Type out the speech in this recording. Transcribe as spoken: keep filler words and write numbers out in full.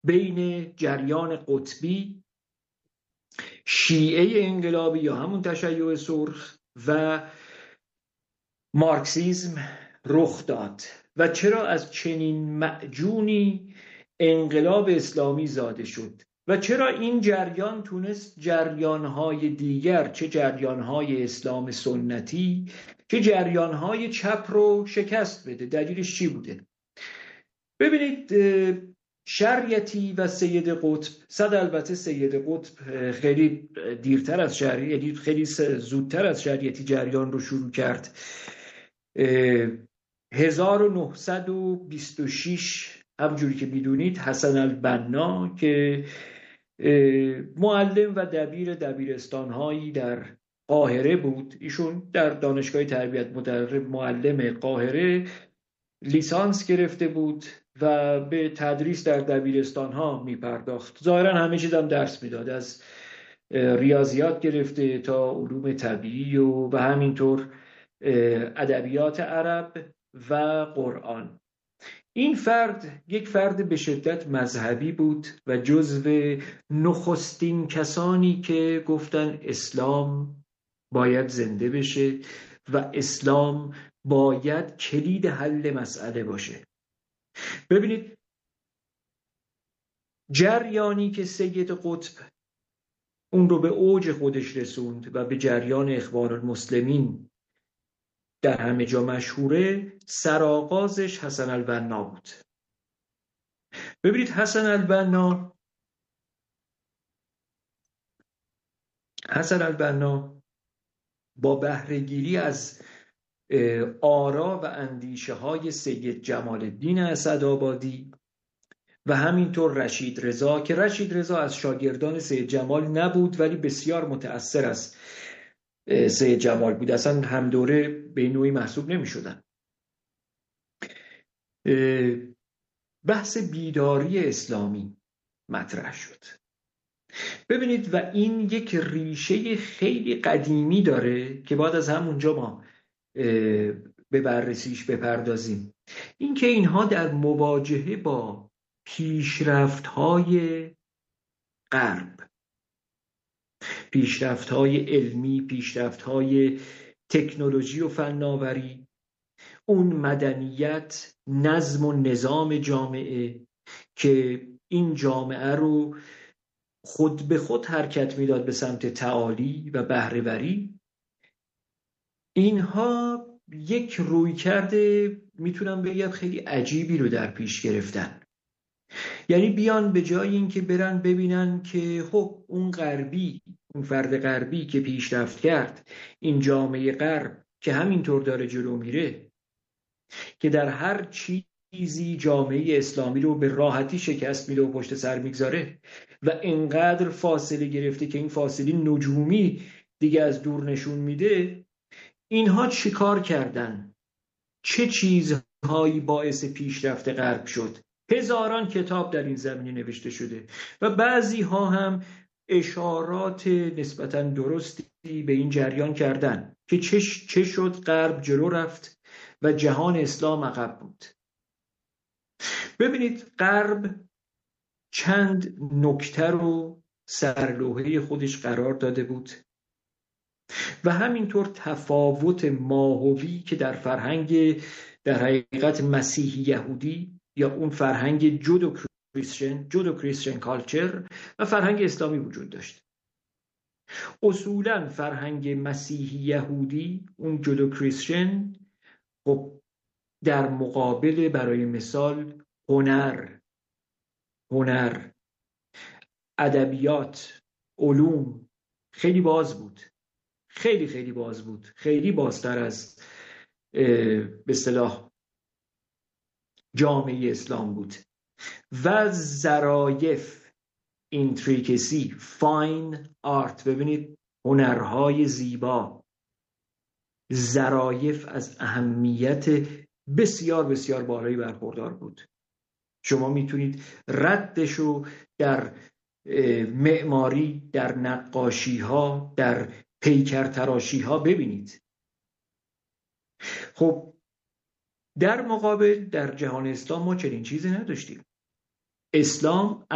بین جریان قطبی، شیعه انقلابی یا همون تشیع سرخ و مارکسیسم رخ داد و چرا از چنین معجونی انقلاب اسلامی زاده شد و چرا این جریان تونست جریانهای دیگر، چه جریانهای اسلام سنتی چه جریانهای چپ رو شکست بده. دلیلش چی بوده؟ ببینید، شریعتی و سید قطب، صد البته سید قطب خیلی دیرتر از شریعتی، خیلی زودتر از شریعتی جریان رو شروع کرد. هزار و نهصد و بیست و شش همجوری که میدونید حسن البنا که معلم و دبیر دبیرستانهایی در قاهره بود، ایشون در دانشگاه تربیت مدرب معلم قاهره لیسانس گرفته بود و به تدریس در دبیرستانها میپرداخت. ظاهرا همه چیز هم درس میداد، از ریاضیات گرفته تا علوم طبیعی و, و همینطور ادبیات عرب و قرآن. این فرد یک فرد به شدت مذهبی بود و جزو نخستین کسانی که گفتن اسلام باید زنده بشه و اسلام باید کلید حل مسئله باشه. ببینید، جریانی که سید قطب اون رو به اوج خودش رسوند و به جریان اخوان المسلمین در همه جا مشهوره، سرآغازش حسن البنا بود. ببینید، حسن البنا حسن البنا با بهره‌گیری از آرا و اندیشه های سید جمال الدین اسدآبادی و همینطور رشید رضا، که رشید رضا از شاگردان سید جمال نبود ولی بسیار متأثر از سید جمال بود، اصلا هم دوره به نوعی محسوب نمی شدن. بحث بیداری اسلامی مطرح شد. ببینید، و این یک ریشه خیلی قدیمی داره که باید از همونجا ما به بررسیش بپردازیم. این که اینها در مواجهه با پیشرفت‌های غرب، پیشرفت‌های علمی، پیشرفت‌های تکنولوژی و فناوری، اون مدنیت، نظم و نظام جامعه که این جامعه رو خود به خود حرکت میداد به سمت تعالی و بهره‌وری، اینها یک رویکرد میتونم بگم خیلی عجیبی رو در پیش گرفتن. یعنی بیان به جای اینکه برن ببینن که خب اون غربی، اون فرد غربی که پیشرفت کرد، این جامعه غرب که همینطور داره جلو میره، که در هر چیزی جامعه اسلامی رو به راحتی شکست میده و پشت سر میگذاره و انقدر فاصله گرفته که این فاصله نجومی دیگه از دور نشون میده، اینها چی کار کردن؟ چه چیزهایی باعث پیشرفت غرب شد؟ هزاران کتاب در این زمینه نوشته شده و بعضی ها هم اشارات نسبتاً درستی به این جریان کردن که چه, چه شد غرب جلو رفت و جهان اسلام عقب بود. ببینید، غرب چند نکته رو سرلوحه خودش قرار داده بود و همینطور تفاوت ماهوی که در فرهنگ در حقیقت مسیحی یهودی یا اون فرهنگ جودو کریستین جودو کریستین کالچر و فرهنگ اسلامی وجود داشت. اصولا فرهنگ مسیحی یهودی، اون جودو کریستین، خب در مقابل برای مثال هنر هنر ادبیات، علوم خیلی باز بود، خیلی خیلی باز بود، خیلی بازتر از به اصطلاح جامعه اسلام بود. و ظرایف، اینتریکسی، فاین آرت، ببینید هنرهای زیبا، ظرایف از اهمیت بسیار بسیار بالایی برخوردار بود. شما میتونید ردشو در معماری، در نقاشی ها، در پیکر تراشی ها ببینید. خب در مقابل در جهان اسلام ما چنین چیزی نداشتیم. اسلام